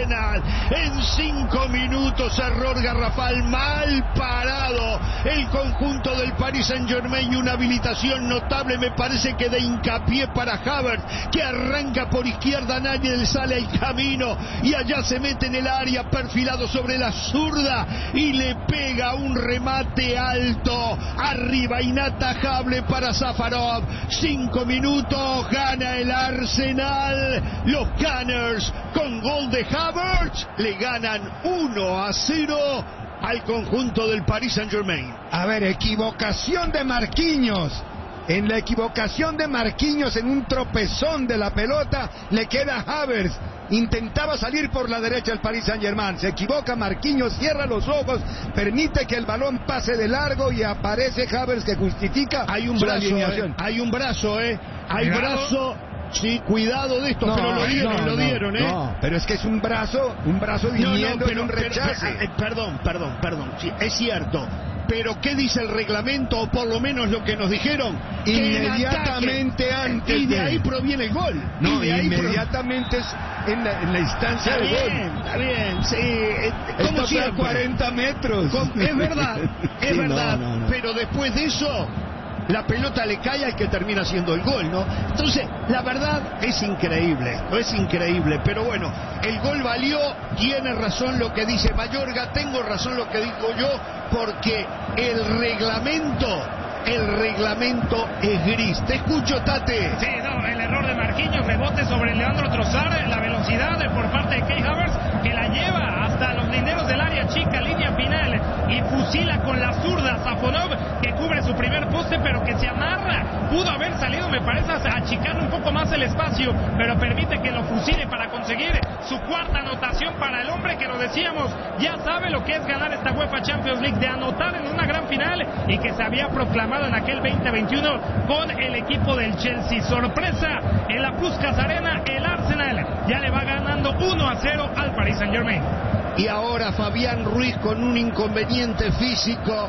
Arsenal. En 5 minutos, error garrafal, mal parado el conjunto del Paris Saint-Germain, y una habilitación notable, me parece que de hincapié para Havertz, que arranca por izquierda, nadie le sale al camino y allá se mete en el área, perfilado sobre la zurda y le pega un remate alto arriba, inatajable para Zafarov. 5 minutos, gana el Arsenal. Los Gunners, con gol de Havertz, le ganan 1-0 al conjunto del Paris Saint-Germain. A ver, equivocación de Marquinhos. En la equivocación de Marquinhos, en un tropezón de la pelota, le queda Havertz. Intentaba salir por la derecha el Paris Saint-Germain. Se equivoca Marquinhos, cierra los ojos, permite que el balón pase de largo y aparece Havertz, que justifica hay un su brazo, alineación. Hay un brazo, hay brazo. Sí, cuidado de esto, no, pero lo dieron, No, pero es que es un brazo viniendo en un rechace. Perdón, sí, es cierto. Pero ¿qué dice el reglamento? O por lo menos lo que nos dijeron. Inmediatamente antes. Y de ahí proviene el gol. No, inmediatamente es en la instancia del gol. Está bien, sí. Como Esto a 40 metros. Es verdad, es verdad. No. Pero después de eso, la pelota le cae al que termina haciendo el gol, ¿no? Entonces, la verdad es increíble, pero bueno, el gol valió. Tiene razón lo que dice Mayorga, tengo razón lo que digo yo, porque el reglamento es gris. Te escucho, Tate. Sí, no, el error de Marquinhos, rebote sobre Leandro Trossard, la velocidad por parte de Kai Havertz, que la lleva hasta los linderos del área chica, línea final, y fusila con la zurda Zafonov, que cubre su primer poste, pero que se amarra. Pudo haber salido, me parece, a achicar un poco más el espacio, pero permite que lo fusile para conseguir su cuarta anotación para el hombre que, lo decíamos, ya sabe lo que es ganar esta UEFA Champions League, de anotar en una gran final, y que se había proclamado en aquel 2021 con el equipo del Chelsea. Sorpresa en la Puskás Arena, el Arsenal ya le va ganando 1-0 al Paris Saint-Germain. Y ahora Fabián Ruiz con un inconveniente físico,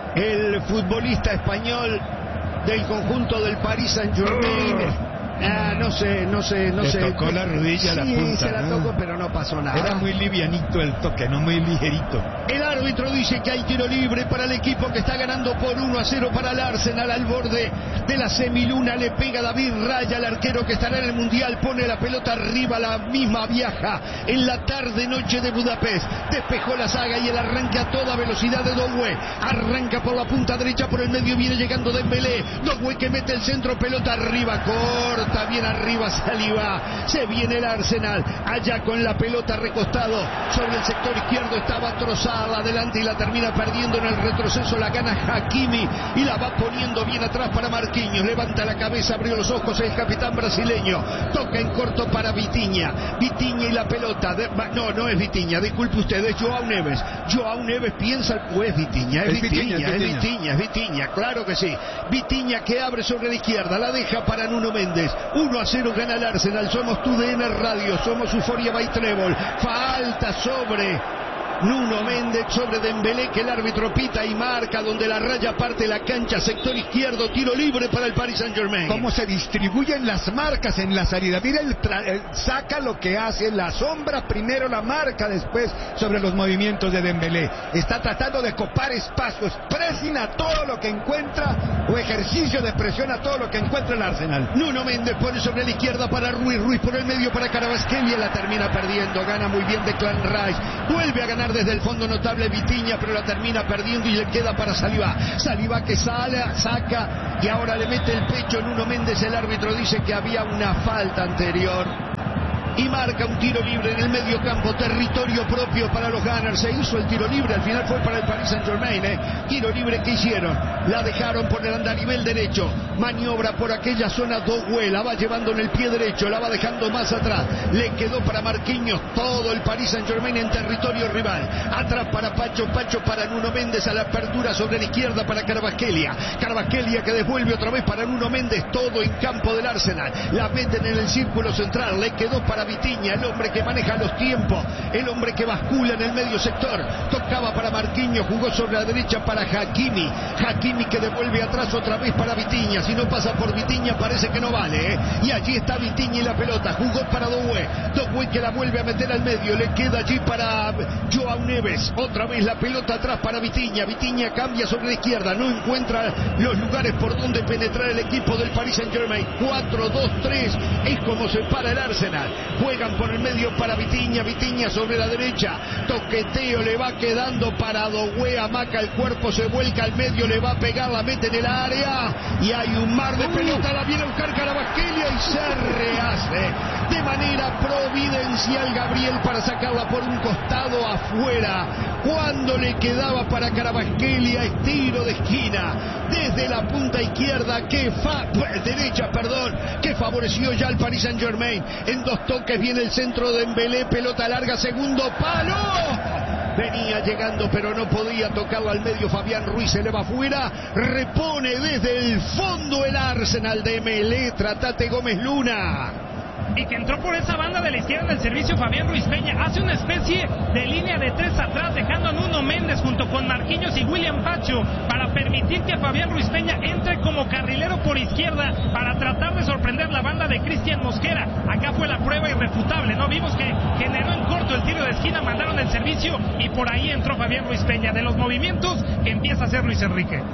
el futbolista español del conjunto del Paris Saint-Germain. No sé. Le tocó la rodilla a la punta. Sí, se la tocó, pero no pasó nada. Era muy livianito el toque, no muy ligerito. El árbitro dice que hay tiro libre para el equipo que está ganando por 1-0 para el Arsenal. Al borde de la semiluna le pega David Raya, el arquero que estará en el Mundial. Pone la pelota arriba, la misma viaja en la tarde-noche de Budapest. Despejó la saga y el arranque a toda velocidad de Doué. Arranca por la punta derecha, por el medio viene llegando Dembélé. Doué que mete el centro, pelota arriba, corta. Bien arriba Saliba, se viene el Arsenal, allá con la pelota recostado sobre el sector izquierdo estaba Trossard adelante y la termina perdiendo en el retroceso, la gana Hakimi y la va poniendo bien atrás para Marquinhos, levanta la cabeza, abrió los ojos el capitán brasileño, toca en corto para Vitinha y la pelota, no es Vitinha, disculpe usted, es Joao Neves piensa, o es Vitinha, es Vitinha, claro que sí, Vitinha que abre sobre la izquierda, la deja para Nuno Méndez. 1-0 gana el Arsenal. Somos TUDN Radio, somos Euforia by Trébol. Falta sobre Nuno Méndez, sobre Dembélé, que el árbitro pita y marca, donde la raya parte la cancha, sector izquierdo, tiro libre para el Paris Saint-Germain. Cómo se distribuyen las marcas en la salida. Mira, saca lo que hace, la sombra primero, la marca después sobre los movimientos de Dembélé. Está tratando de copar espacios, pressing a todo lo que encuentra, o ejercicio de presión a todo lo que encuentra el Arsenal. Nuno Méndez pone sobre la izquierda para Ruiz por el medio para Kvaratskhelia, la termina perdiendo, gana muy bien Declan Rice, vuelve a ganar desde el fondo notable Vitinha, pero la termina perdiendo y le queda para Saliba que saca y ahora le mete el pecho Nuno Méndez. El árbitro dice que había una falta anterior y marca un tiro libre en el medio campo, territorio propio para los Gunners. Se hizo el tiro libre, al final fue para el Paris Saint-Germain, tiro libre que hicieron, la dejaron por el andarivel derecho, maniobra por aquella zona Doué, la va llevando en el pie derecho, la va dejando más atrás, le quedó para Marquinhos, todo el Paris Saint-Germain en territorio rival, atrás para Pacho para Nuno Méndez, a la apertura sobre la izquierda para Kvaratskhelia que devuelve otra vez para Nuno Méndez, todo en campo del Arsenal, la meten en el círculo central, le quedó para para Vitinha, el hombre que maneja los tiempos, el hombre que bascula en el medio sector. Tocaba para Marquinhos, jugó sobre la derecha para Hakimi. Hakimi que devuelve atrás otra vez para Vitinha. Si no pasa por Vitinha parece que no vale, ¿eh? Y allí está Vitinha y la pelota. Jugó para Doué. Doué que la vuelve a meter al medio. Le queda allí para Joao Neves. Otra vez la pelota atrás para Vitinha. Vitinha cambia sobre la izquierda. No encuentra los lugares por donde penetrar el equipo del Paris Saint-Germain. 4-2-3 es como se para el Arsenal. Juegan por el medio para Vitinha. Vitinha sobre la derecha. Toqueteo le va quedando para Doué. Amaca el cuerpo, se vuelca al medio, le va a pegar, la mete en el área. Y hay un mar de pelota. La viene a buscar Kvaratskhelia y se rehace de manera providencial Gabriel para sacarla por un costado afuera. Cuando le quedaba para Kvaratskhelia, estiro de esquina desde la punta izquierda derecha, que favoreció ya al Paris Saint-Germain. En dos toques viene el centro de Dembélé, pelota larga, segundo palo. Venía llegando pero no podía tocarla al medio. Fabián Ruiz se le va afuera. Repone desde el fondo el Arsenal de Meletra, Tate Gómez Luna. Y que entró por esa banda de la izquierda del servicio Fabián Ruiz Peña. Hace una especie de línea de tres atrás, dejando a Nuno Méndez junto con Marquinhos y William Pacho para permitir que Fabián Ruiz Peña entre como carrilero por izquierda para tratar de sorprender la banda de Cristian Mosquera. Acá fue la prueba irrefutable, ¿no? Vimos que generó en corto el tiro de esquina, mandaron el servicio y por ahí entró Fabián Ruiz Peña. De los movimientos que empieza a hacer Luis Enrique.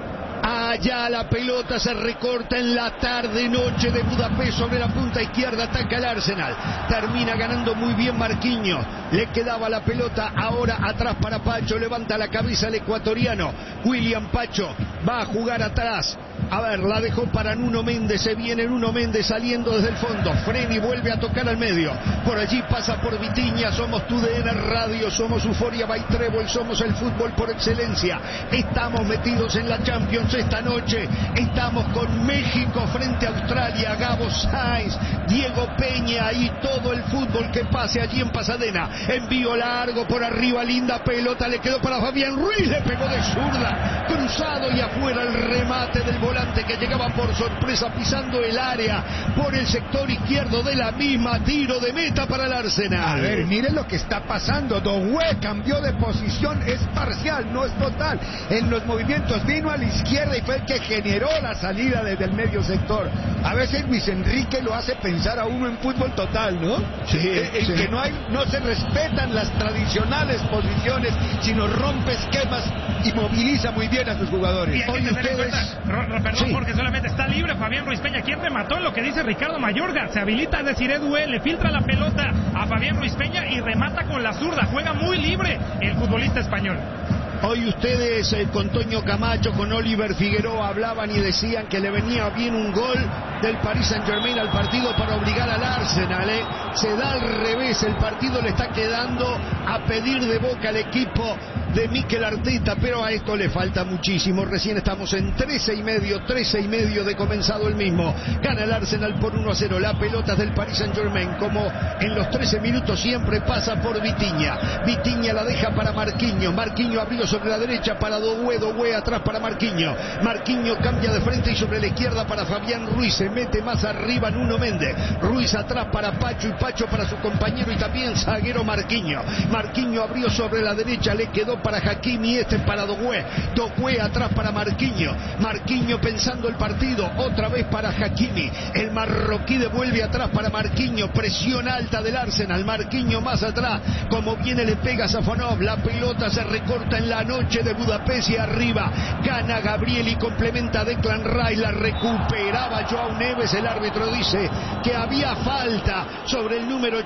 Allá la pelota se recorta en la tarde-noche de Budapest sobre la punta izquierda, ataca el Arsenal. Termina ganando muy bien Marquinhos. Le quedaba la pelota ahora atrás para Pacho. Levanta la cabeza el ecuatoriano. William Pacho va a jugar atrás. A ver, la dejó para Nuno Méndez. Se viene Nuno Méndez saliendo desde el fondo. Freni vuelve a tocar al medio. Por allí pasa por Vitinha. Somos TUDN Radio, somos Euforia by Trébol, somos el fútbol por excelencia. Estamos metidos en la Champions esta noche. Estamos con México frente a Australia. Gabo Sainz, Diego Peña y todo el fútbol que pase allí en Pasadena. Envío largo por arriba, linda pelota. Le quedó para Fabián Ruiz. Le pegó de zurda. Cruzado y afuera el remate del volante que llegaba por sorpresa pisando el área por el sector izquierdo de la misma. Tiro de meta para el Arsenal. A ver, miren lo que está pasando. Doué cambió de posición, es parcial, no es total. En los movimientos vino a la izquierda y fue el que generó la salida desde el medio sector. A veces Luis Enrique lo hace pensar a uno en fútbol total, ¿no? Sí, en que no se respetan las tradicionales posiciones, sino rompe esquemas y moviliza muy bien a sus jugadores. Y hay que tener en cuenta, perdón, porque solamente está libre Fabián Ruiz Peña. ¿Quién remató? En lo que dice Ricardo Mayorga. Se habilita, es decir, Doué, le filtra la pelota a Fabián Ruiz Peña y remata con la zurda. Juega muy libre el futbolista español. Hoy ustedes con Toño Camacho, con Oliver Figueroa hablaban y decían que le venía bien un gol del Paris Saint-Germain al partido para obligar al Arsenal, ¿eh? Se da al revés, el partido le está quedando a pedir de boca al equipo de Mikel Arteta, pero a esto le falta muchísimo. Recién estamos en 13 y medio de comenzado el mismo. Gana el Arsenal por 1-0. La pelota del Paris Saint-Germain, como en los 13 minutos siempre, pasa por Vitinha. Vitinha la deja para Marquinhos. Marquinhos abrió sobre la derecha para Doué. Doué atrás para Marquinhos. Marquinhos cambia de frente y sobre la izquierda para Fabián Ruiz. Se mete más arriba Nuno Méndez. Ruiz atrás para Pacho y Pacho para su compañero y también zaguero Marquinhos. Marquinhos abrió sobre la derecha, le quedó para Hakimi, para Doué. Doué atrás para Marquinhos. Marquinhos pensando el partido, otra vez para Hakimi. El marroquí devuelve atrás para Marquinhos. Presión alta del Arsenal. Marquinhos más atrás. Como viene le pega a Safonov. La pelota se recorta en la noche de Budapest y arriba. Gana Gabriel y complementa Declan Rice. La recuperaba Joao Neves. El árbitro dice que había falta sobre el número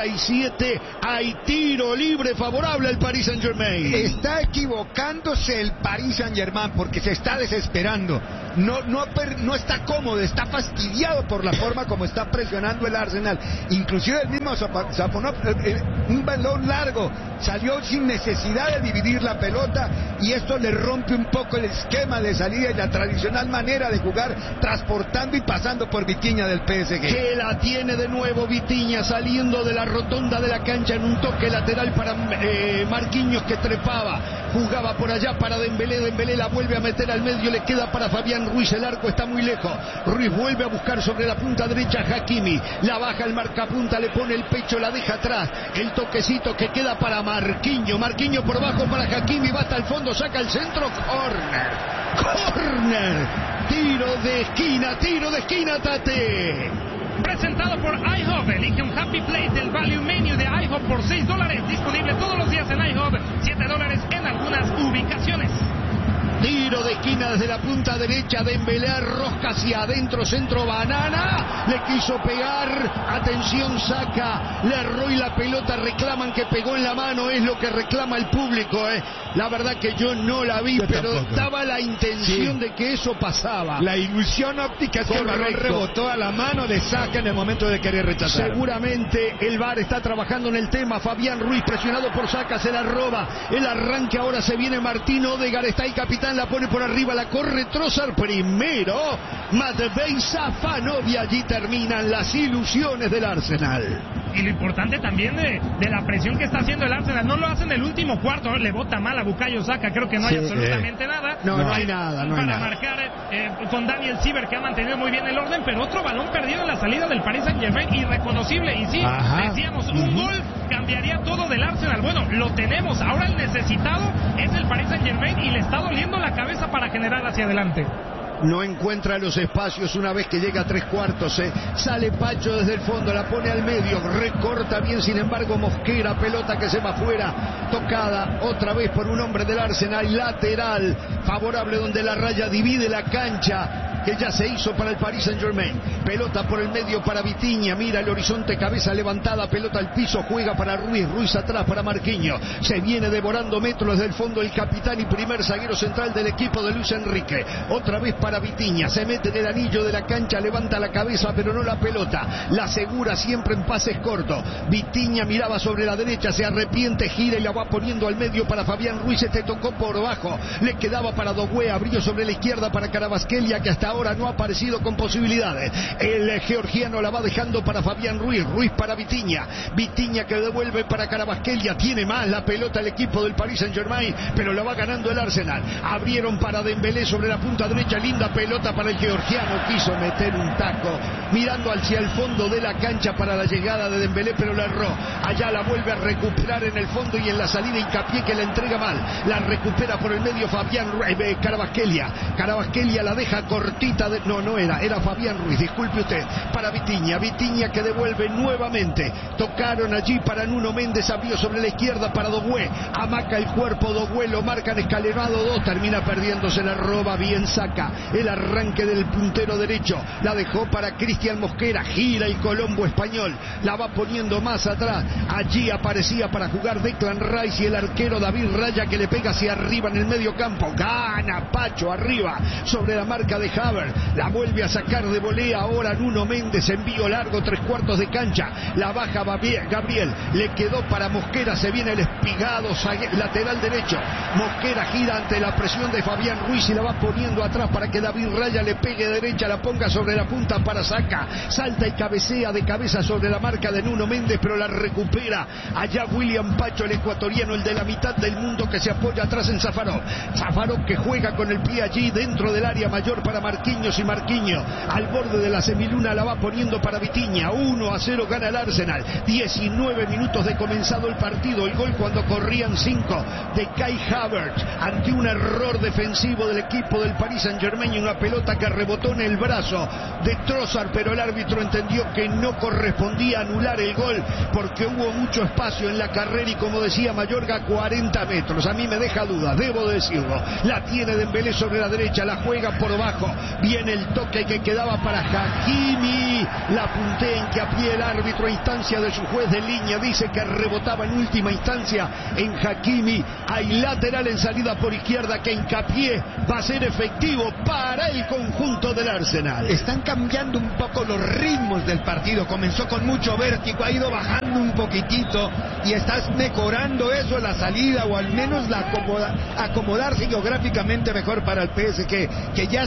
87. Hay tiro libre favorable al Paris Saint-Germain. Está equivocándose el Paris Saint-Germain porque se está desesperando. No está cómodo, está fastidiado por la forma como está presionando el Arsenal. Inclusive el mismo Safonov, un balón largo, salió sin necesidad de dividir la pelota y esto le rompe un poco el esquema de salida y la tradicional manera de jugar transportando y pasando pasando por Vitinha del PSG. Que la tiene de nuevo Vitinha saliendo de la rotonda de la cancha en un toque lateral para Marquinhos, que trepaba, jugaba por allá para Dembélé. Dembélé la vuelve a meter al medio, le queda para Fabián Ruiz. El arco está muy lejos. Ruiz vuelve a buscar sobre la punta derecha a Hakimi. La baja el marcapunta, le pone el pecho, la deja atrás. El toquecito que queda para Marquinhos. Marquinhos por abajo para Hakimi, va hasta el fondo, saca el centro. Corner. Tiro de esquina, Tate. Presentado por IHOP. Elige un Happy Plate del Value Menu de IHOP por $6. Disponible todos los días en IHOP. $7 en algunas ubicaciones. Tiro de esquina desde la punta derecha. Dembélé, rosca hacia adentro, centro, banana. Le quiso pegar. Atención, saca. Le erró y la pelota reclaman que pegó en la mano. Es lo que reclama el público. La verdad que yo no la vi, pero daba la intención de que eso pasaba. La ilusión óptica es que el balón rebotó a la mano de Saka en el momento de querer rechazar. Seguramente el VAR está trabajando en el tema. Fabián Ruiz presionado por Saka, se la roba. El arranque ahora se viene Martín Odegaard. Está el capitán, la pone por arriba, la corre Trossard primero. Matvei Safanovich. Allí terminan las ilusiones del Arsenal. Y lo importante también de la presión que está haciendo el Arsenal. No lo hace en el último cuarto, le bota mal a Bukayo Saka. Creo que no hay absolutamente nada. No hay nada. Para marcar con Daniel Siever, que ha mantenido muy bien el orden, pero otro balón perdido en la salida del Paris Saint-Germain, irreconocible. Y sí, decíamos, un gol cambiaría todo del Arsenal. Bueno, lo tenemos. Ahora el necesitado es el Paris Saint-Germain y le está doliendo la cabeza para generar hacia adelante. No encuentra los espacios una vez que llega a 3/4. Sale Pacho desde el fondo, la pone al medio, recorta bien, sin embargo Mosquera, pelota que se va afuera, tocada otra vez por un hombre del Arsenal, lateral favorable donde la raya divide la cancha, que ya se hizo para el Paris Saint-Germain. Pelota por el medio para Vitinha, mira el horizonte, cabeza levantada, pelota al piso, juega para Ruiz, Ruiz atrás para Marquinhos, se viene devorando metros desde el fondo el capitán y primer zaguero central del equipo de Luis Enrique. Otra vez para Vitinha, se mete en el anillo de la cancha, levanta la cabeza pero no la pelota, la asegura siempre en pases cortos. Vitinha miraba sobre la derecha, se arrepiente, gira y la va poniendo al medio para Fabián Ruiz. Este tocó por bajo, le quedaba para Dogué, abrió sobre la izquierda para Carabasquelia, que hasta ahora no ha aparecido con posibilidades. El georgiano la va dejando para Fabián Ruiz, Ruiz para Vitinha, Vitinha que devuelve para Carabasquelia, tiene más la pelota el equipo del Paris Saint-Germain, pero la va ganando el Arsenal. Abrieron para Dembélé sobre la punta derecha, linda pelota para el georgiano, quiso meter un taco, mirando hacia el fondo de la cancha para la llegada de Dembélé, pero la erró. Allá la vuelve a recuperar en el fondo y en la salida Hincapié, que la entrega mal, la recupera por el medio Fabián Carabasquelia, Carabasquelia la deja cortita, era Fabián Ruiz, disculpe usted, para Vitinha, Vitinha que devuelve nuevamente, tocaron allí para Nuno Méndez, abrió sobre la izquierda para Dogué, amaca el cuerpo Dogué, lo marcan escalerado 2, termina perdiéndose, la roba bien Saka, el arranque del puntero derecho, la dejó para Cristian Mosquera, gira el Colombo español, la va poniendo más atrás, allí aparecía para jugar Declan Rice y el arquero David Raya, que le pega hacia arriba en el medio campo, gana Pacho arriba sobre la marca de Havertz, la vuelve a sacar de volea ahora Nuno Méndez, envío largo 3/4 de cancha, la baja Gabriel, le quedó para Mosquera, se viene el espigado lateral derecho, Mosquera gira ante la presión de Fabián Ruiz y la va poniendo atrás para que David Raya le pegue derecha, la ponga sobre la punta para Saka, salta y cabecea de cabeza sobre la marca de Nuno Méndez, pero la recupera allá William Pacho, el ecuatoriano, el de la mitad del mundo, que se apoya atrás en Zafarov, que juega con el pie allí dentro del área mayor para Marquinhos, y Marquinhos al borde de la semiluna la va poniendo para Vitinha. 1-0 gana el Arsenal, 19 minutos de comenzado el partido, el gol cuando corrían 5 de Kai Havertz ante un error defensivo del equipo del Paris Saint-Germain y una pelota que rebotó en el brazo de Trossard, pero el árbitro entendió que no correspondía anular el gol porque hubo mucho espacio en la carrera y, como decía Mayorga, 40 metros. A mí me deja duda, debo decirlo. La tiene Dembélé sobre la derecha, la juega por bajo, viene el toque que quedaba para Hakimi, la puntea en que a pie el árbitro a instancia de su juez de línea, dice que rebotaba en última instancia en Hakimi. Hay lateral en salida por izquierda que Hincapié va a ser efectivo para el conjunto del Arsenal. Están cambiando un poco los ritmos del partido, comenzó con mucho vértigo, ha ido bajando un poquitito y estás mejorando eso, la salida, o al menos la acomodarse geográficamente mejor para el PSG, que ya sale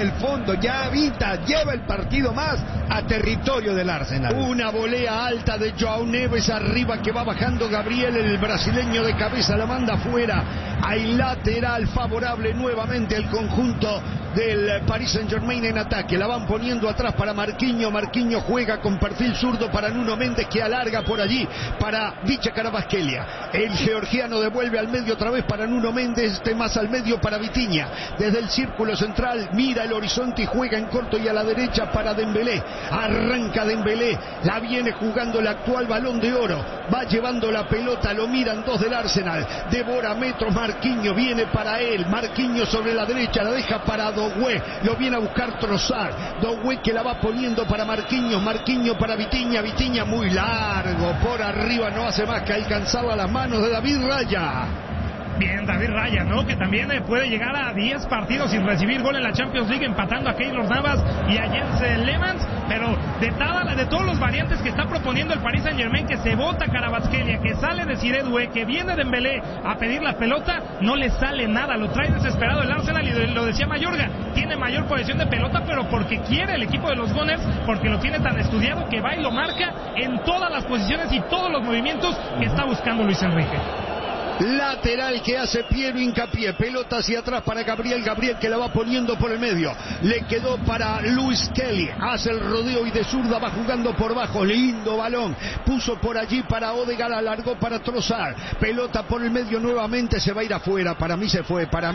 el fondo, ya Vita lleva el partido más a territorio del Arsenal. Una volea alta de João Neves arriba que va bajando Gabriel, el brasileño de cabeza la manda afuera. Hay lateral favorable nuevamente al conjunto del Paris Saint-Germain en ataque. La van poniendo atrás para Marquinhos. Marquinhos juega con perfil zurdo para Nuno Méndez, que alarga por allí para Vicha Kvaratskhelia. El georgiano devuelve al medio otra vez para Nuno Méndez, más al medio para Vitinha. Desde el círculo central mira el horizonte y juega en corto y a la derecha para Dembélé. Arranca Dembélé, la viene jugando el actual Balón de Oro. Va llevando la pelota, lo miran dos del Arsenal. Devora metros Marquinhos, viene para él. Marquinhos sobre la derecha, la deja para Doué, lo viene a buscar Trossard. Doué que la va poniendo para Marquinhos. Marquinhos para Vitinha. Vitinha muy largo por arriba, no hace más que alcanzar a las manos de David Raya. Bien, David Raya, ¿no? Que también puede llegar a 10 partidos sin recibir gol en la Champions League, empatando a Keylor Navas y a Jens Lehmann. Pero de todos los variantes que está proponiendo el Paris Saint-Germain, que se bota Kvaratskhelia, que sale de Desiré Doué, que viene Dembélé a pedir la pelota, no le sale nada, lo trae desesperado el Arsenal. Y lo decía Mayorga, tiene mayor posesión de pelota, pero porque quiere el equipo de los Gunners, porque lo tiene tan estudiado que va y lo marca en todas las posiciones y todos los movimientos que está buscando Luis Enrique. Lateral que hace Piero Hincapié, pelota hacia atrás para Gabriel que la va poniendo por el medio, le quedó para Luis Kelly, hace el rodeo y de zurda va jugando por bajo, lindo balón, puso por allí para Odegaard, alargó para Trossard, pelota por el medio nuevamente, se va a ir afuera, para mí se fue, para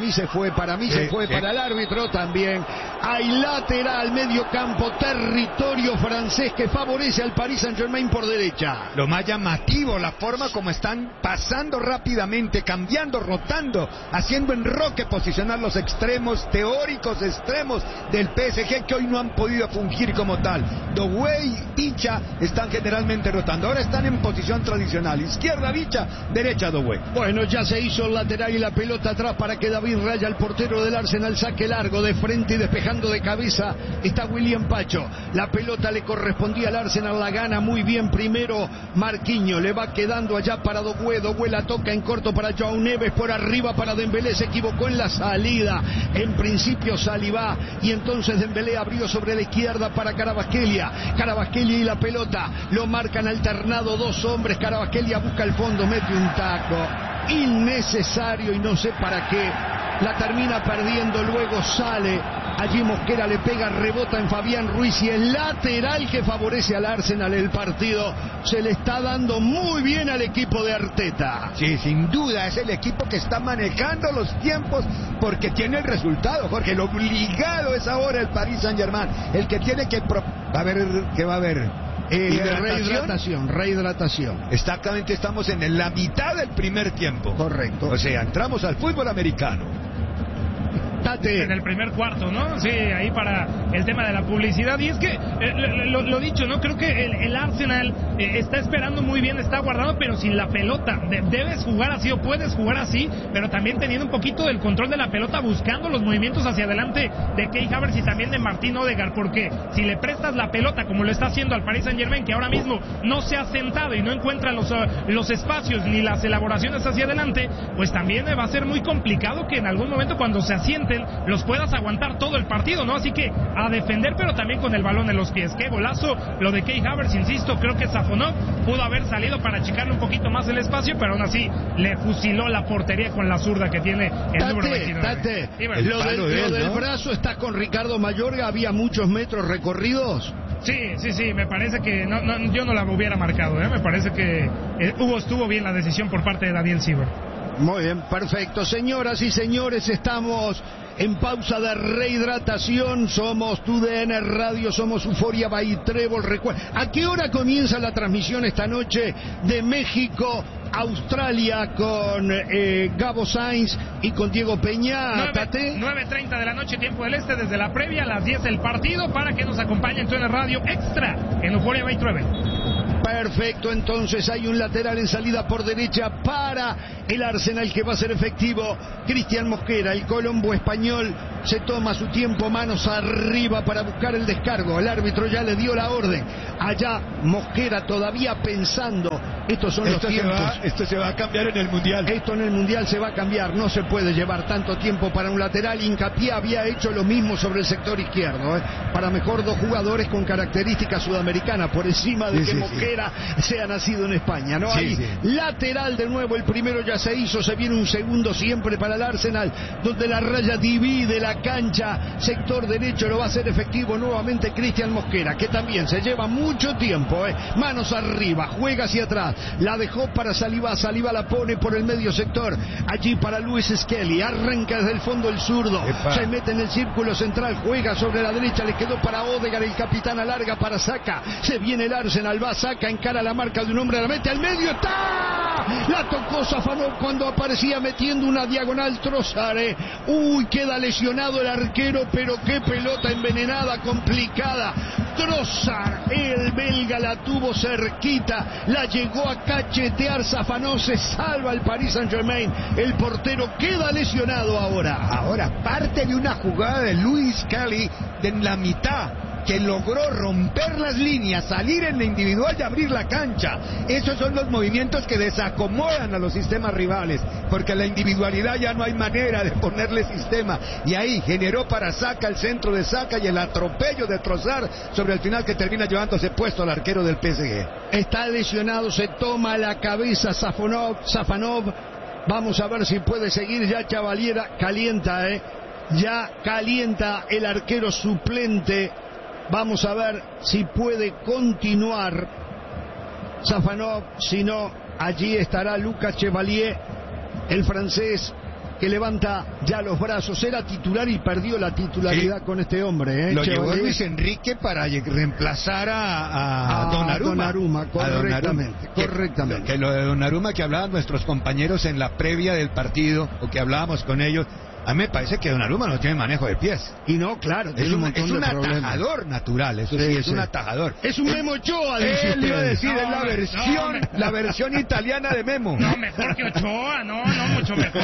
el árbitro también. Hay lateral, medio campo, territorio francés que favorece al Paris Saint-Germain por derecha. Lo más llamativo, la forma como están pasando rápidamente, cambiando, rotando, haciendo enroque, posicionar los extremos, teóricos extremos del PSG, que hoy no han podido fungir como tal. Doué y Vicha están generalmente rotando, ahora están en posición tradicional, izquierda Vicha, derecha Doué. Bueno, ya se hizo el lateral y la pelota atrás para que David Raya, el portero del Arsenal, saque largo de frente y despejando de cabeza está William Pacho. La pelota le correspondía al Arsenal, la gana muy bien primero Marquinhos, le va quedando allá para Doué, Doué la toca en corto para João Neves, por arriba para Dembélé, se equivocó en la salida, en principio Saliba, y entonces Dembélé abrió sobre la izquierda para Kvaratskhelia y la pelota, lo marcan alternado dos hombres, Kvaratskhelia busca el fondo, mete un taco innecesario y no sé para qué, la termina perdiendo, luego sale, allí Mosquera le pega, rebota en Fabián Ruiz y el lateral que favorece al Arsenal. El partido se le está dando muy bien al equipo de Arteta. Sí, sin duda, es el equipo que está manejando los tiempos porque tiene el resultado, Jorge. Lo obligado es ahora el Paris Saint-Germain, el que tiene que... Va a haber rehidratación. Exactamente, estamos en la mitad del primer tiempo. Correcto. O sea, entramos al fútbol americano. En el primer cuarto, ¿no? Sí, ahí para el tema de la publicidad. Y es que, lo dicho, ¿no? Creo que el Arsenal está esperando muy bien, está guardado, pero sin la pelota. Debes jugar así o puedes jugar así, pero también teniendo un poquito del control de la pelota, buscando los movimientos hacia adelante de Kai Havertz y también de Martín Odegaard, porque si le prestas la pelota, como lo está haciendo al Paris Saint-Germain, que ahora mismo no se ha sentado y no encuentra los espacios ni las elaboraciones hacia adelante, pues también va a ser muy complicado que en algún momento, cuando se asienten, los puedas aguantar todo el partido, ¿no? Así que a defender, pero también con el balón en los pies. Qué golazo lo de Kai Havertz, insisto, creo que Safonov pudo haber salido para achicarle un poquito más el espacio, pero aún así le fusiló la portería con la zurda que tiene el número 29. Lo del brazo está con Ricardo Mayorga, había muchos metros recorridos. Sí, me parece que yo no la hubiera marcado, me parece que estuvo bien la decisión por parte de Daniel Siever. Muy bien, perfecto. Señoras y señores, estamos en pausa de rehidratación. Somos TUDN Radio, somos Euforia by Trébol. ¿A qué hora comienza la transmisión esta noche de México, Australia, con Gabo Sainz y con Diego Peña? 9:30 de la noche, tiempo del este, desde la previa, a las 10 el partido, para que nos acompañen en TUDN Radio Extra en Euforia by Trébol. Perfecto, entonces hay un lateral en salida por derecha para el Arsenal que va a ser efectivo. Cristian Mosquera, el colombo español, se toma su tiempo, manos arriba para buscar el descargo. El árbitro ya le dio la orden. Allá Mosquera todavía pensando. Estos son los tiempos. Esto se va a cambiar en el Mundial. Esto en el Mundial se va a cambiar. No se puede llevar tanto tiempo para un lateral. Hincapié había hecho lo mismo sobre el sector izquierdo. Para mejor 2 jugadores con características sudamericanas por encima de que Mosquera sea nacido en España, ¿no? Ahí, lateral de nuevo, el primero ya se hizo, se viene un segundo siempre para el Arsenal, donde la raya divide la cancha, sector derecho lo va a hacer efectivo nuevamente Cristian Mosquera, que también se lleva mucho tiempo, manos arriba, juega hacia atrás, la dejó para Saliba, Saliba la pone por el medio sector, allí para Luis Skelly, arranca desde el fondo el zurdo, se mete en el círculo central, juega sobre la derecha, le quedó para Odegaard, el capitán alarga para Saka, se viene el Arsenal, va Saka, encara la marca de un hombre, la mete al medio, ¡está! La tocó Safanov cuando aparecía metiendo una diagonal Trossard, uy, queda lesionado el arquero, pero qué pelota envenenada, complicada. Trossard, el belga la tuvo cerquita, la llegó a cachetear Safanov, se salva el Paris Saint-Germain, el portero queda lesionado ahora. Ahora, parte de una jugada de Luis Skelly en la mitad, que logró romper las líneas, salir en la individual y abrir la cancha. Esos son los movimientos que desacomodan a los sistemas rivales, porque a la individualidad ya no hay manera de ponerle sistema, y ahí generó para Saka el centro de Saka y el atropello de Trossard sobre el final, que termina llevándose puesto al arquero del PSG. Está lesionado, se toma la cabeza Safanov, vamos a ver si puede seguir. Ya Chavaliera calienta, ya calienta el arquero suplente. Vamos a ver si puede continuar Safanov, si no, allí estará Lucas Chevalier, el francés, que levanta ya los brazos. Era titular y perdió la titularidad con este hombre. Lo llevó Luis Enrique para reemplazar a Donnarumma. Correctamente. Que lo de Donnarumma que hablaban nuestros compañeros en la previa del partido, o que hablábamos con ellos, a mí me parece que Donnarumma no tiene manejo de pies. Y no, claro, es un atajador natural, eso sí, es un atajador. Es un Memo Ochoa, dice usted. Iba a decir, es la versión italiana de Memo. No, mejor que Ochoa, no, mucho mejor.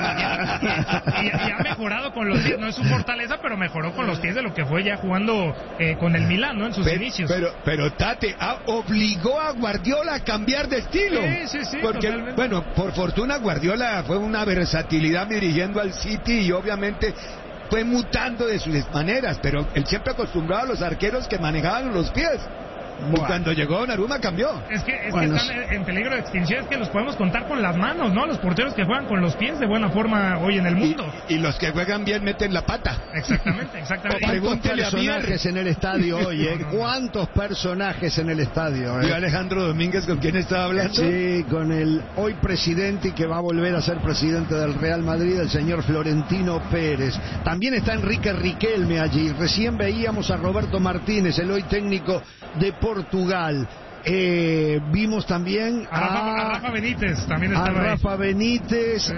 Y ha mejorado con los pies, no es su fortaleza, pero mejoró con los pies de lo que fue ya jugando con el Milán, ¿no? En sus inicios. Pero Tate obligó a Guardiola a cambiar de estilo. Sí, porque, totalmente. bueno, por fortuna Guardiola fue una versatilidad dirigiendo al City, y obviamente fue mutando de sus maneras, pero él siempre acostumbraba a los arqueros que manejaban los pies. Y cuando llegó Donnarumma cambió. Es que están en peligro de extinción, es que los podemos contar con las manos, ¿no? Los porteros que juegan con los pies de buena forma hoy en el mundo. Y los que juegan bien meten la pata. Exactamente. ¿Cuántos personajes en el estadio hoy, ¿Cuántos personajes en el estadio, ¿Y Alejandro Domínguez con quién estaba hablando? Sí, con el hoy presidente y que va a volver a ser presidente del Real Madrid, el señor Florentino Pérez. También está Enrique Riquelme allí. Recién veíamos a Roberto Martínez, el hoy técnico de Portugal. Vimos también a Rafa Benítez, también estaba a Rafa Benítez,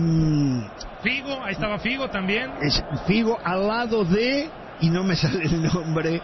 Figo, ahí estaba Figo también. Figo al lado de... y no me sale el nombre,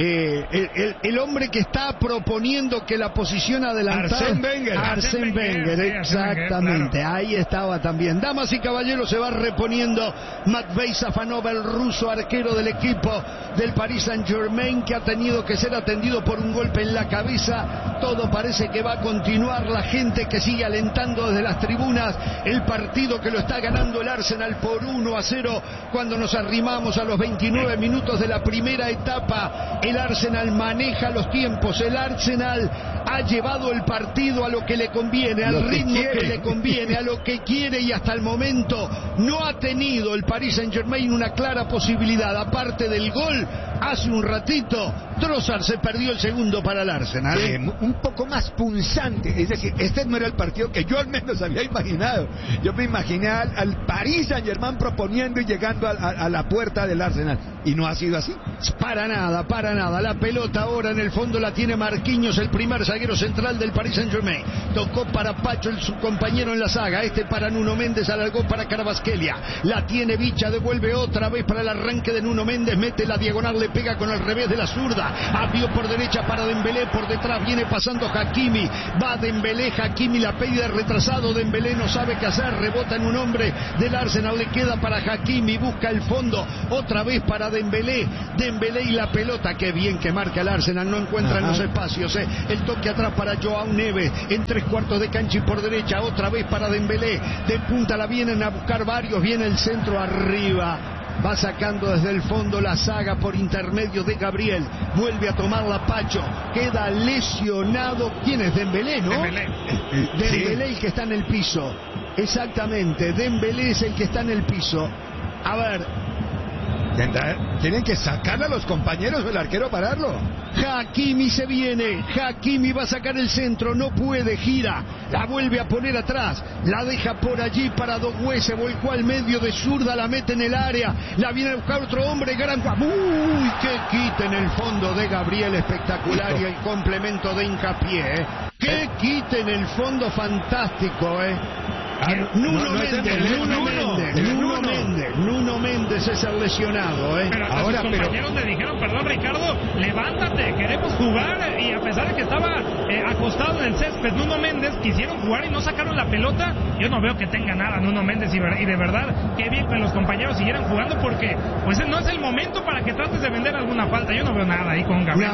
el hombre que está proponiendo que la posición adelantada... Arsène Wenger, exactamente, claro. Ahí estaba también. Damas y caballeros, se va reponiendo Matvei Safanov, el ruso arquero del equipo del Paris Saint-Germain, que ha tenido que ser atendido por un golpe en la cabeza. Todo parece que va a continuar, la gente que sigue alentando desde las tribunas el partido, que lo está ganando el Arsenal por 1-0 cuando nos arrimamos a los 29 minutos de la primera etapa. El Arsenal maneja los tiempos, el Arsenal ha llevado el partido a lo que le conviene, al ritmo que le conviene, a lo que quiere, y hasta el momento no ha tenido el Paris Saint-Germain una clara posibilidad, aparte del gol hace un ratito. Trossard se perdió el segundo para el Arsenal. Un poco más punzante, es decir, este no era el partido que yo al menos había imaginado. Yo me imaginé al Paris Saint-Germain proponiendo y llegando a la puerta del Arsenal, y no ha sido así. Para nada. La pelota ahora en el fondo la tiene Marquinhos, el primer zaguero central del Paris Saint-Germain. Tocó para Pacho, su compañero en la saga. Para Nuno Méndez, alargó para Kvaratskhelia. La tiene Vicha, devuelve otra vez para el arranque de Nuno Méndez. Mete la diagonal, le pega con el revés de la zurda, abrió por derecha para Dembélé, por detrás viene pasando Hakimi, va Dembélé, Hakimi la pide retrasado, Dembélé no sabe qué hacer, rebota en un hombre del Arsenal, le queda para Hakimi, busca el fondo, otra vez para Dembélé, Dembélé y la pelota, qué bien que marca el Arsenal, no encuentran los espacios, el toque atrás para Joao Neves, en 3/4 de cancha y por derecha, otra vez para Dembélé, de punta la vienen a buscar varios, viene el centro arriba, va sacando desde el fondo la saga por intermedio de Gabriel, vuelve a tomarla Pacho, queda lesionado, ¿quién es? Dembélé, ¿no? Dembélé el que está en el piso, exactamente, Dembélé es el que está en el piso, a ver, tienen que sacar a los compañeros del arquero, pararlo. Hakimi se viene, Hakimi va a sacar el centro, no puede, gira, la vuelve a poner atrás, la deja por allí para Doué, se volcó al medio de zurda, la mete en el área, la viene a buscar otro hombre, gran, uy, qué quita en el fondo de Gabriel, espectacular, y el complemento de Hincapié, qué quita en el fondo, fantástico, Nuno Méndez es el lesionado, Pero ahora, sus compañeros le dijeron, perdón Ricardo, levántate, queremos jugar, y a pesar de que estaba acostado en el césped Nuno Méndez, quisieron jugar y no sacaron la pelota. Yo no veo que tenga nada Nuno Méndez, y de verdad, qué bien que los compañeros siguieran jugando, porque pues no es el momento para que trates de vender alguna falta. Yo no veo nada ahí con Gabriel.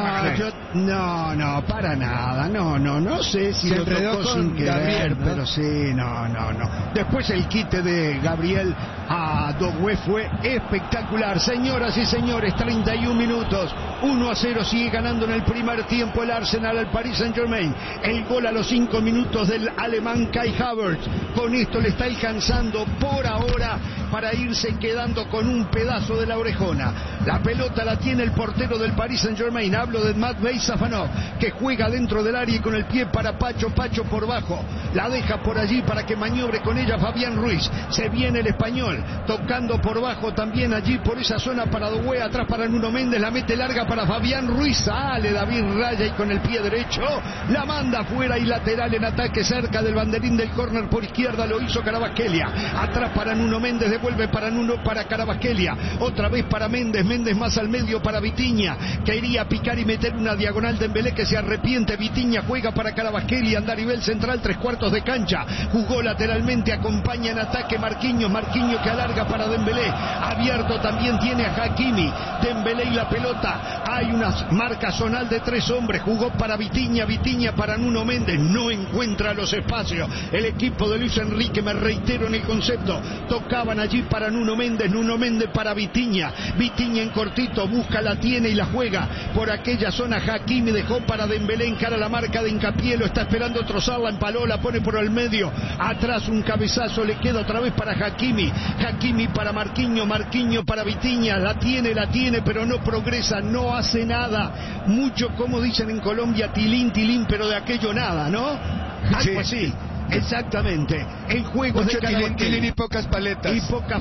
No, para nada, no sé si lo tocó sin querer, pero sí, no. Después el quite de Gabriel a Doué fue espectacular. Señoras y señores, 31 minutos, 1-0, sigue ganando en el primer tiempo el Arsenal al Paris Saint-Germain. El gol a los 5 minutos del alemán Kai Havertz. Con esto le está alcanzando por ahora para irse quedando con un pedazo de la orejona. La pelota la tiene el portero del Paris Saint-Germain, hablo de Matvei Safanov, que juega dentro del área y con el pie para Pacho por bajo, la deja por allí para que maniobre con ella Fabián Ruiz. Se viene el español, tocando por bajo también allí por esa zona para Doué, atrás para Nuno Méndez, la mete larga para Fabián Ruiz, sale David Raya y con el pie derecho la manda fuera y lateral en ataque cerca del banderín del córner por izquierda, lo hizo Carabasquelia, atrás para Nuno Méndez, devuelve para Carabasquelia, otra vez para Méndez más al medio para Vitinha, quería picar y meter una diagonal de Dembélé que se arrepiente, Vitinha juega para Carabasquelia, anda a nivel central, 3/4 de cancha, jugó lateralmente, acompaña en ataque Marquinhos que alarga para Dembélé, abierto también tiene a Hakimi, Dembélé y la pelota, hay una marca zonal de 3 hombres, jugó para Vitinha para Nuno Méndez, no encuentra los espacios, el equipo de Luis Enrique, me reitero en el concepto, tocaban allí para Nuno Méndez para Vitinha en cortito, busca, la tiene y la juega por aquella zona, Hakimi dejó para Dembélé, encara la marca de Hincapié, lo está esperando trozarla, empaló, la pone por el medio, atrás un cabezazo, le queda otra vez para Hakimi para Marquinhos para Vitinha, la tiene, pero no progresa, no hace nada, mucho como dicen en Colombia, tilín, pero de aquello nada, ¿no? Algo así. Exactamente, el juego mucho de Carabasquelia y pocas paletas.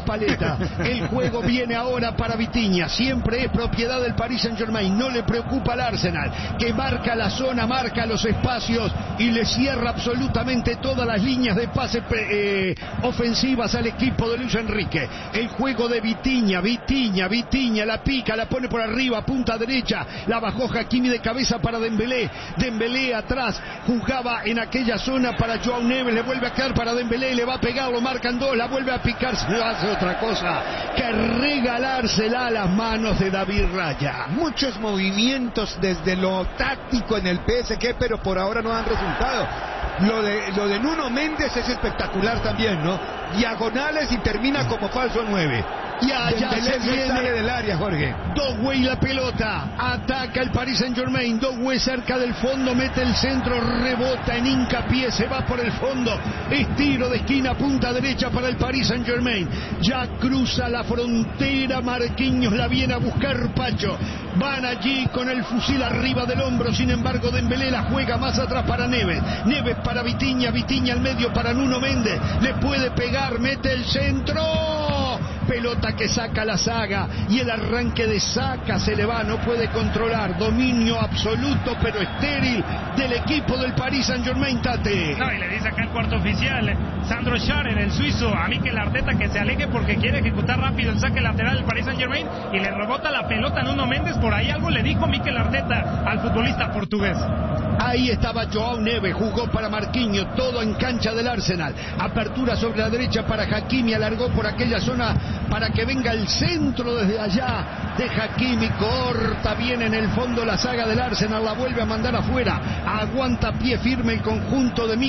El juego viene ahora para Vitinha, siempre es propiedad del Paris Saint-Germain, no le preocupa al Arsenal, que marca la zona, marca los espacios y le cierra absolutamente todas las líneas de pase ofensivas al equipo de Luis Enrique. El juego de Vitinha, la pica, la pone por arriba, punta derecha, la bajó Hakimi de cabeza para Dembélé atrás, jugaba en aquella zona para Joao Neves, le vuelve a quedar para Dembélé, le va a pegar, lo marcan 2, la vuelve a picar, se hace otra cosa que regalársela a las manos de David Raya. Muchos movimientos desde lo táctico en el PSG, pero por ahora no han resultado. Lo de Nuno Méndez es espectacular también, ¿no? Diagonales y termina como falso 9. Ya se viene sale del área, Jorge. Doué y la pelota, ataca el Paris Saint-Germain, Doué cerca del fondo, mete el centro, rebota en Hincapié, se va por el fondo, estiro de esquina, punta derecha para el Paris Saint-Germain, ya cruza la frontera, Marquinhos la viene a buscar Pacho, van allí con el fusil arriba del hombro, sin embargo Dembélé la juega más atrás para Neves para Vitinha al medio para Nuno Méndez, le puede pegar, mete el centro, pelota que saca la Saga y el arranque de Saka se le va, no puede controlar, dominio absoluto pero estéril del equipo del Paris Saint-Germain, Tate. No, y le dice acá el cuarto oficial, Sandro Schärrer, el suizo, a Mikel Arteta que se aleje porque quiere ejecutar rápido el saque lateral del Paris Saint-Germain y le rebota la pelota a Nuno Méndez, por ahí algo le dijo Mikel Arteta al futbolista portugués. Ahí estaba Joao Neves, jugó para Marquinhos, todo en cancha del Arsenal. Apertura sobre la derecha para Hakimi, alargó por aquella zona para que venga el centro desde allá de Hakimi, corta bien en el fondo la Saga del Arsenal, la vuelve a mandar afuera, aguanta pie firme el conjunto de